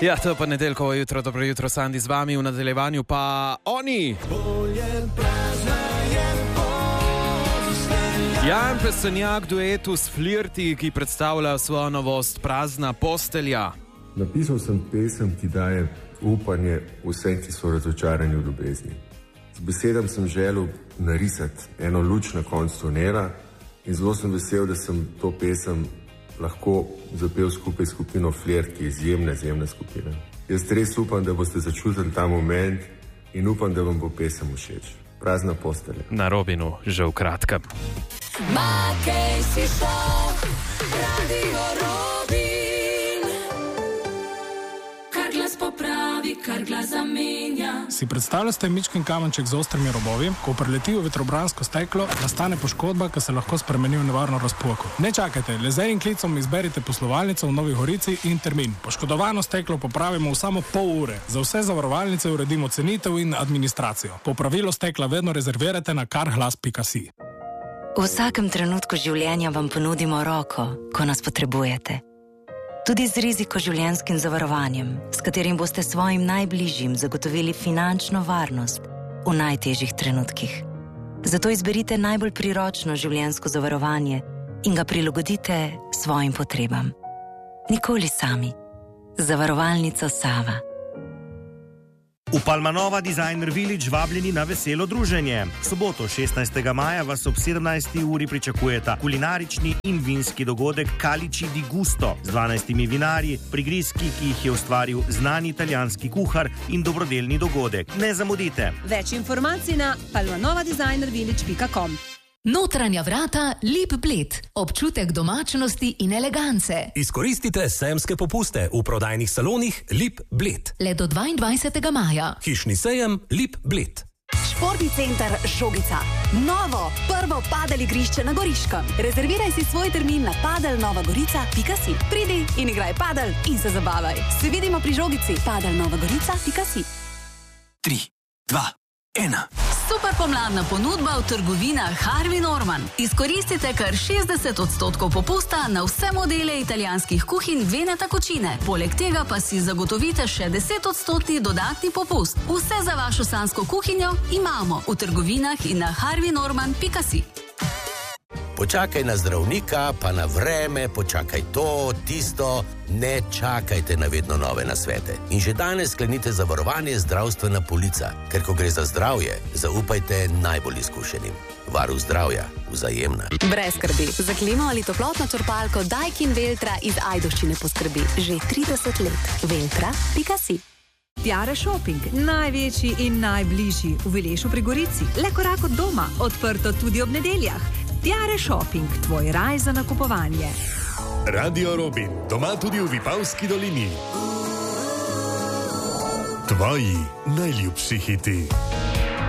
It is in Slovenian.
Ja, to je ponedeljkovo jutro, dobro jutro, Sandi z vami, v nadaljevanju pa oni. Jan Pesenjak duetu s Flirti, ki predstavlja svojo novost Prazna postelja. Napisal sem pesem, ki daje upanje vsem, ki so razočarani v ljubezni. Z besedami sem želel narisati eno luč na koncu tunela in zelo sem vesel, da sem to pesem lahko zapel skupaj s skupino Flirt, ki je izjemna skupina. Jaz res upam, da boste začutili ta moment in upam, da vam bo pesem všeč. Prazna postelja. Na Robinu, že v kratkem. Makej si šel, Radio Robin. Kar glas popravi, kar glas zamenja. Si predstavljate mičken kamenček z ostrimi robovi, ko preleti v vetrobransko steklo, nastane poškodba, ki se lahko spremeni v nevarno razpoko. Ne čakajte, le z enim klicom izberite poslovalnico v Novi Gorici in termin. Poškodovano steklo popravimo v samo pol ure. Za vse zavarovalnice uredimo cenitev in administracijo. Popravilo stekla vedno rezervirate na karglas.si. V vsakem trenutku življenja vam ponudimo roko, ko nas potrebujete. Tudi z rizikoživljenjskim zavarovanjem, s katerim boste svojim najbližjim zagotovili finančno varnost v najtežjih trenutkih. Zato izberite najbolj priročno življenjsko zavarovanje in ga prilagodite svojim potrebam. Nikoli sami. Zavarovalnica Sava. V Palmanova Designer Village vabljeni na veselo druženje. Soboto 16. maja vas ob 17. uri pričakujeta kulinarični in vinski dogodek Calici di Gusto z 12 vinarji, prigrizki, ki jih je ustvaril znani italijanski kuhar in dobrodelni dogodek. Ne zamudite. Več informacij na palmanovadesignervillage.com. Notranja vrata Lip Bled. Občutek domačnosti in elegance. Izkoristite sejemske popuste v prodajnih salonih Lip Bled. Le do 22. maja. Hišni sejem Lip Bled. Športni center Žogica. Novo, prvo padel igrišče na Goriškem. Rezerviraj si svoj termin na padelnovagorica.si. Pridi in igraj padel in se zabavaj. Se vidimo pri Žogici. padelnovagorica.si. 3, 2, 1. Super pomladna ponudba v trgovinah Harvey Norman. Izkoristite kar 60% popusta na vse modele italijanskih kuhinj Veneta Cucine. Poleg tega pa si zagotovite še 10% dodatni popust. Vse za vašo sansko kuhinjo imamo v trgovinah in na harveynorman.si. Počakaj na zdravnika, pa na vreme, počakaj to, tisto, ne čakajte na vedno nove nasvete. In že danes sklenite zavarovanje zdravstvena polica, ker ko gre za zdravje, zaupajte najbolj izkušenim. Varuh zdravja, Vzajemna. Brez skrbi. Za klimo ali toplotno črpalko Daikin Veltra iz Ajdovščine poskrbi že 30 let. Veltra.si. Tiare Shopping, največji in najbližji v Vilešu pri Gorici. Le korak od doma, odprto tudi ob nedeljah. Tiare Shopping, tvoj raj za nakupovanje. Radio Robin, doma tudi v Vipavski dolini. Tvoji najljubši hiti.